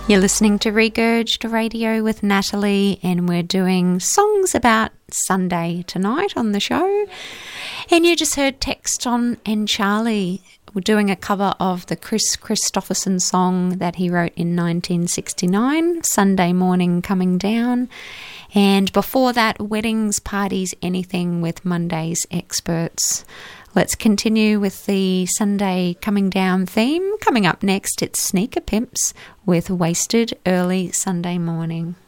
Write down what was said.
You're listening to Regurged Radio with Natalie, and we're doing songs about Sunday tonight on the show. And you just heard Texton and Charlie. We're doing a cover of the Chris Christopherson song that he wrote in 1969, Sunday Morning Coming Down. And before that, Weddings, Parties, Anything with Monday's Experts. Let's continue with the Sunday Coming Down theme. Coming up next, it's Sneaker Pimps with Wasted Early Sunday Morning.